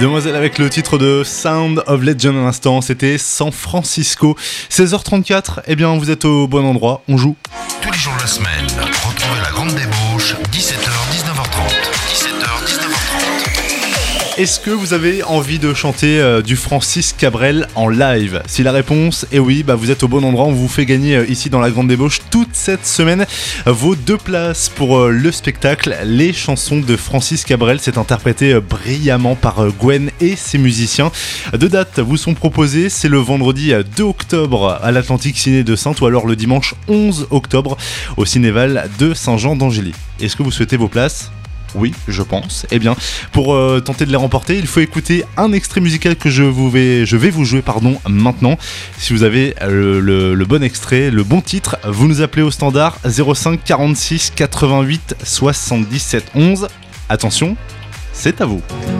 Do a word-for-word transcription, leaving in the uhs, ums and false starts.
Demoiselle avec le titre de Sound of Legend à l'instant, c'était San Francisco. seize heures trente-quatre, eh bien vous êtes au bon endroit, on joue. Tous les jours de la semaine, retrouvez la grande débauche, dix-sept heures dix-neuf heures trente. dix-sept heures dix-neuf heures trente. Est-ce que vous avez envie de chanter euh, du Francis Cabrel en live ? Si la réponse est oui, bah vous êtes au bon endroit. On vous fait gagner euh, ici dans la Grande Débauche toute cette semaine euh, vos deux places pour euh, le spectacle Les chansons de Francis Cabrel. C'est interprété euh, brillamment par euh, Gwen et ses musiciens. Deux dates vous sont proposées. C'est le vendredi euh, deux octobre à l'Atlantique Ciné de Saintes ou alors le dimanche onze octobre au Cinéval de Saint-Jean-d'Angély. Est-ce que vous souhaitez vos places ? Oui, je pense. Eh bien, pour euh, tenter de les remporter, il faut écouter un extrait musical que je, vous vais, je vais vous jouer pardon, maintenant. Si vous avez le, le, le bon extrait, le bon titre, vous nous appelez au standard zéro cinq quarante-six quatre-vingt-huit soixante-dix-sept onze. Attention, c'est à vous.